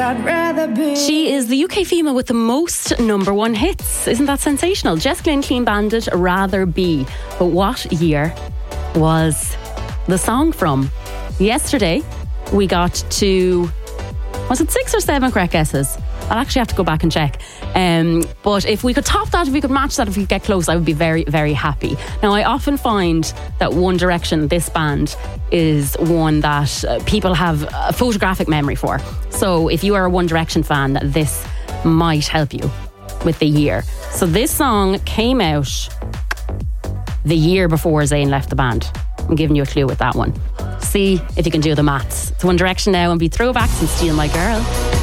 She is the UK female with the most number one hits. Isn't that sensational? Jessica Lynn, Clean Bandit, Rather Be. But what year was the song from? Yesterday, we got to, was it 6 or 7 correct guesses? I'll actually have to go back and check. But if we could top that, if we could match that, if we could get close, I would be very, very happy. Now, I often find that One Direction, this band, is one that people have a photographic memory for. So if you are a One Direction fan, this might help you with the year. So this song came out the year before Zayn left the band. I'm giving you a clue with that one. See if you can do the maths. It's One Direction now and be Throwbacks and Steal My Girl.